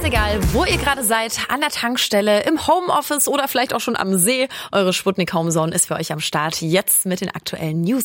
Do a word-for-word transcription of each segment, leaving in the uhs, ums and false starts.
Ganz egal, wo ihr gerade seid, an der Tankstelle, im Homeoffice oder vielleicht auch schon am See, eure Sputnik Homezone ist für euch am Start. Jetzt mit den aktuellen News.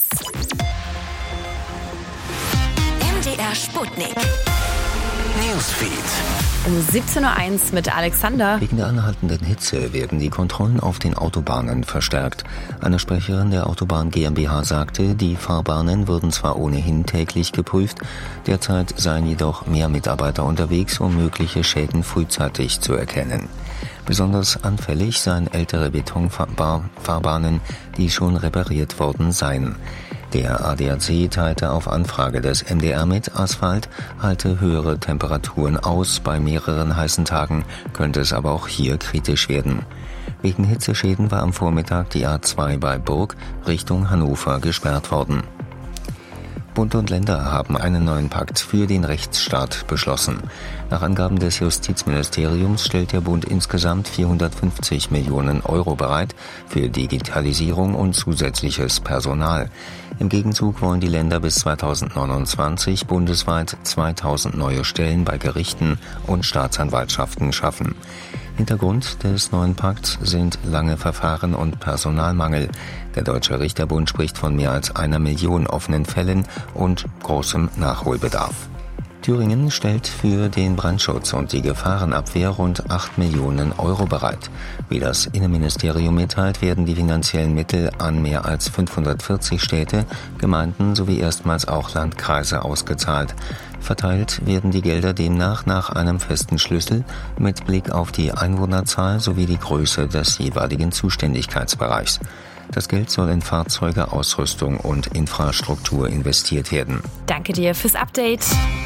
M D R Sputnik Newsfeed. Um siebzehn Uhr eins mit Alexander. Wegen der anhaltenden Hitze werden die Kontrollen auf den Autobahnen verstärkt. Eine Sprecherin der Autobahn GmbH sagte, die Fahrbahnen würden zwar ohnehin täglich geprüft, derzeit seien jedoch mehr Mitarbeiter unterwegs, um mögliche Schäden frühzeitig zu erkennen. Besonders anfällig seien ältere Betonfahrbahnen, die schon repariert worden seien. Der A D A C teilte auf Anfrage des M D R mit, Asphalt halte höhere Temperaturen aus. Bei mehreren heißen Tagen könnte es aber auch hier kritisch werden. Wegen Hitzeschäden war am Vormittag die A zwei bei Burg Richtung Hannover gesperrt worden. Bund und Länder haben einen neuen Pakt für den Rechtsstaat beschlossen. Nach Angaben des Justizministeriums stellt der Bund insgesamt vierhundertfünfzig Millionen Euro bereit für Digitalisierung und zusätzliches Personal. Im Gegenzug wollen die Länder bis zweitausendneunundzwanzig bundesweit zweitausend neue Stellen bei Gerichten und Staatsanwaltschaften schaffen. Hintergrund des neuen Pakts sind lange Verfahren und Personalmangel. Der Deutsche Richterbund spricht von mehr als einer Million offenen Fällen und großem Nachholbedarf. Thüringen stellt für den Brandschutz und die Gefahrenabwehr rund acht Millionen Euro bereit. Wie das Innenministerium mitteilt, werden die finanziellen Mittel an mehr als fünfhundertvierzig Städte, Gemeinden sowie erstmals auch Landkreise ausgezahlt. Verteilt werden die Gelder demnach nach einem festen Schlüssel mit Blick auf die Einwohnerzahl sowie die Größe des jeweiligen Zuständigkeitsbereichs. Das Geld soll in Fahrzeuge, Ausrüstung und Infrastruktur investiert werden. Danke dir fürs Update.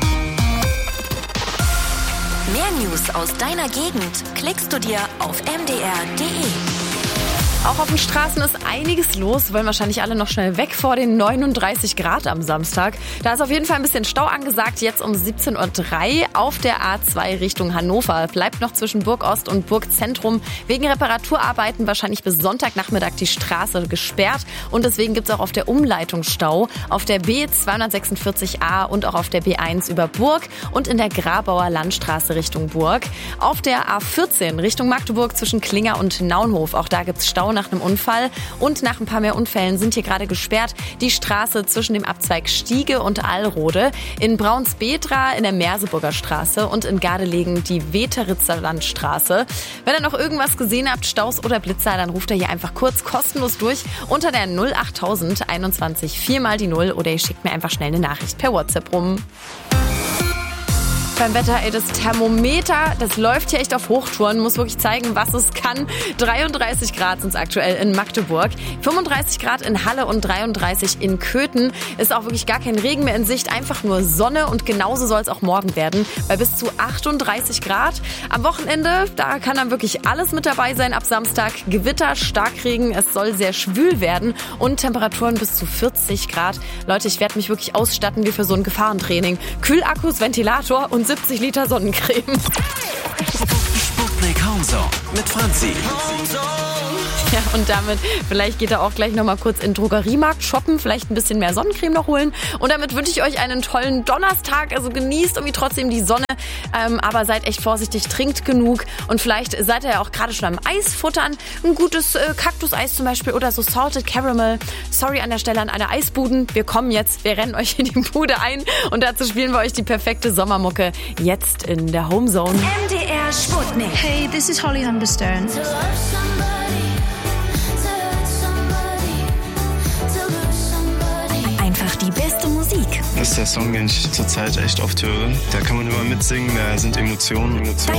Mehr News aus deiner Gegend klickst du dir auf m d r punkt d e. Auch auf den Straßen ist einiges los, wollen wahrscheinlich alle noch schnell weg vor den neununddreißig Grad am Samstag. Da ist auf jeden Fall ein bisschen Stau angesagt, jetzt um siebzehn Uhr drei auf der A zwei Richtung Hannover. Bleibt noch zwischen Burg Ost und Burg Zentrum wegen Reparaturarbeiten wahrscheinlich bis Sonntagnachmittag die Straße gesperrt. Und deswegen gibt es auch auf der Umleitung Stau, auf der B zweihundertsechsundvierzig a und auch auf der B eins über Burg und in der Grabauer Landstraße Richtung Burg. Auf der A vierzehn Richtung Magdeburg zwischen Klinger und Naunhof, auch da gibt es Stau nach einem Unfall und nach ein paar mehr Unfällen sind hier gerade gesperrt die Straße zwischen dem Abzweig Stiege und Allrode, in Braunsbedra in der Merseburger Straße und in Gardelegen die Weteritzer Landstraße. Wenn ihr noch irgendwas gesehen habt, Staus oder Blitzer, dann ruft ihr hier einfach kurz kostenlos durch unter der null achttausend einundzwanzig vier mal die null oder ihr schickt mir einfach schnell eine Nachricht per WhatsApp rum. Beim Wetter, ey, das Thermometer, das läuft hier echt auf Hochtouren, muss wirklich zeigen, was es kann. dreiunddreißig Grad sind es aktuell in Magdeburg, fünfunddreißig Grad in Halle und dreiunddreißig in Köthen. Ist auch wirklich gar kein Regen mehr in Sicht, einfach nur Sonne und genauso soll es auch morgen werden, bei bis zu achtunddreißig Grad. Am Wochenende, da kann dann wirklich alles mit dabei sein. Ab Samstag Gewitter, Starkregen, es soll sehr schwül werden und Temperaturen bis zu vierzig Grad. Leute, ich werde mich wirklich ausstatten wie für so ein Gefahrentraining. Kühlakkus, Ventilator und siebzig Liter Sonnencreme. Sputnik Homezone mit Franzi. Ja, und damit, vielleicht geht er auch gleich nochmal kurz in den Drogeriemarkt shoppen, vielleicht ein bisschen mehr Sonnencreme noch holen. Und damit wünsche ich euch einen tollen Donnerstag. Also genießt irgendwie trotzdem die Sonne, ähm, aber seid echt vorsichtig, trinkt genug. Und vielleicht seid ihr ja auch gerade schon am Eis futtern. Ein gutes äh, Kaktuseis zum Beispiel oder so Salted Caramel. Sorry an der Stelle an alle Eisbuden. Wir kommen jetzt, wir rennen euch in die Bude ein. Und dazu spielen wir euch die perfekte Sommermucke jetzt in der Homezone. M D R Sputnik. Hey, this is Holly Humberstone. Einfach die beste Musik. Das ist der Song, den ich zurzeit echt oft höre. Da kann man immer mitsingen, da sind Emotionen. Emotionen.